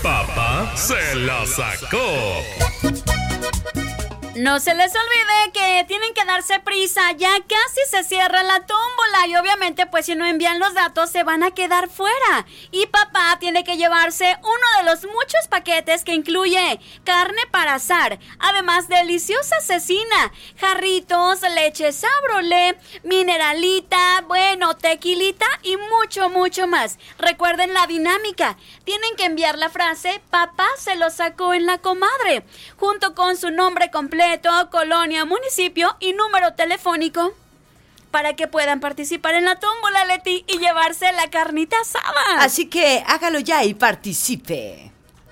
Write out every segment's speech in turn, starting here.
Papá se la sacó. No se les olvide que tienen que darse prisa, ya casi se cierra la tómbola y obviamente pues si no envían los datos se van a quedar fuera. Y papá tiene que llevarse uno de los muchos paquetes que incluye carne para asar, además deliciosa cecina, jarritos, leche Sabrolé, mineralita, bueno, tequilita y mucho, mucho más. Recuerden la dinámica, tienen que enviar la frase papá se lo sacó en la comadre, junto con su nombre completo, colonia, municipio y número telefónico para que puedan participar en la tómbola, Leti, y llevarse la carnita asada. Así que hágalo ya y participe.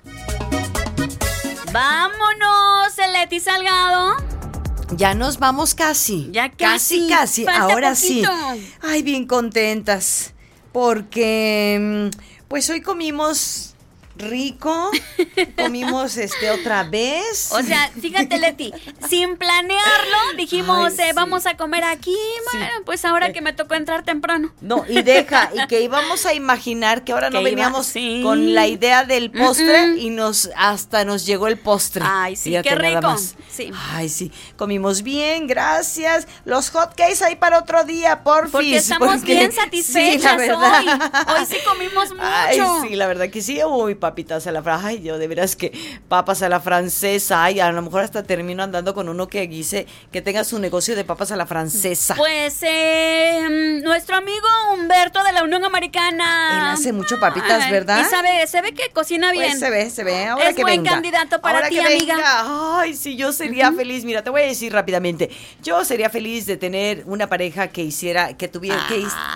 Vámonos, Leti Salgado. Ya nos vamos casi. Ya casi. Falta ahora poquito. Sí. Ay, bien contentas. Porque pues hoy comimos rico, comimos otra vez. O sea, fíjate, Leti, sin planearlo, dijimos, Ay, sí. vamos a comer aquí. Sí. Bueno, pues ahora que me tocó entrar temprano. No, y que íbamos a imaginar que ahora no veníamos sí. con la idea del postre y hasta nos llegó el postre. Ay, sí, Fíjate, qué nada rico. más. Sí. Ay, sí, comimos bien, gracias. Los hotcakes ahí para otro día, porfis. Porque estamos bien satisfechas sí, la verdad. hoy. Hoy sí comimos mucho. Ay, sí, la verdad que sí. Uy, papitas a la francesa. Ay, yo de veras que papas a la francesa. Ay, a lo mejor hasta termino andando con uno que guise, que tenga su negocio de papas a la francesa. Pues nuestro amigo Humberto de la Unión Americana. Él hace mucho papitas, ¿verdad? Y se ve que cocina bien. Pues se ve. Ahora es que buen venga. candidato para Ahora ti, que amiga. Venga. Ay, sí, yo sería feliz. Mira, te voy a decir rápidamente. Yo sería feliz de tener una pareja que tuviera,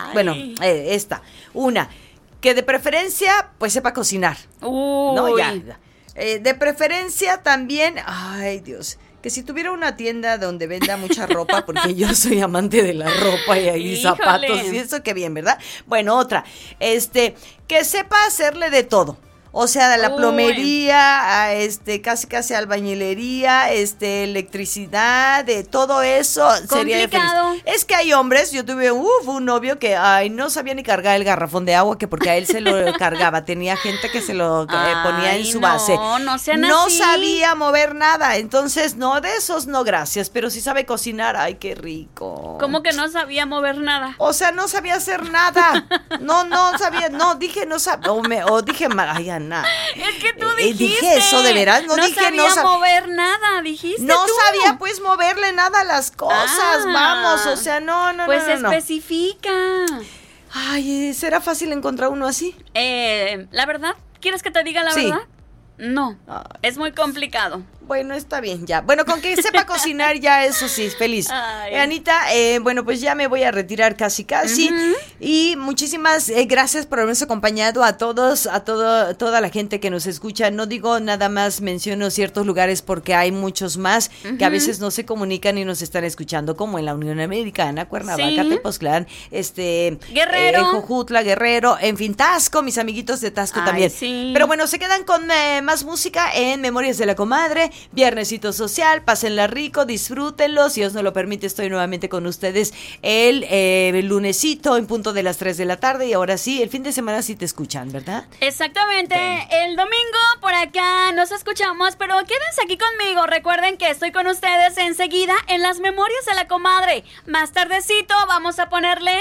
una, que de preferencia, pues sepa cocinar. Uy. No, ya. De preferencia también, ay, Dios, que si tuviera una tienda donde venda mucha ropa, porque yo soy amante de la ropa y ahí Híjole. zapatos y eso, qué bien, ¿verdad? Bueno, otra, que sepa hacerle de todo. O sea, de la plomería, casi albañilería, electricidad, de todo eso. Sería feliz. Es que hay hombres, yo tuve un novio que no sabía ni cargar el garrafón de agua, que porque a él se lo cargaba. Tenía gente que se lo ponía en su base. No sean No así. sabía mover nada, entonces no, de esos no, gracias. Pero si sabe cocinar, ay, qué rico. ¿Cómo que no sabía mover nada? O sea, no sabía hacer nada. No sabía, dije no sabía, o dije, ay, Ana. Es que tú dijiste. Dije eso, de veras, no dije sabía mover nada, dijiste no tú. sabía pues moverle nada a las cosas, vamos, o sea, no. Pues especifica. Ay, ¿será fácil encontrar uno así? La verdad, ¿quieres que te diga la verdad? No, es muy complicado. Bueno, está bien, ya. Bueno, con que sepa cocinar ya, eso sí, feliz. Anita, bueno, pues ya me voy a retirar casi. Y muchísimas gracias por habernos acompañado a toda la gente que nos escucha. No digo nada más, menciono ciertos lugares porque hay muchos más que a veces no se comunican y nos están escuchando, como en la Unión Americana, Cuernavaca, Tepoztlán, Guerrero, Jojutla, Guerrero, en fin, Tasco, mis amiguitos de Tasco también. Sí. Pero bueno, se quedan con más música en Memorias de la Comadre. Viernesito social, pásenla rico, disfrútenlo. Si Dios nos lo permite, estoy nuevamente con ustedes el lunesito en punto de las 3 de la tarde. Y ahora sí, el fin de semana sí te escuchan, ¿verdad? Exactamente. Bueno. El domingo por acá nos escuchamos, pero quédense aquí conmigo. Recuerden que estoy con ustedes enseguida en las Memorias de la Comadre. Más tardecito vamos a ponerle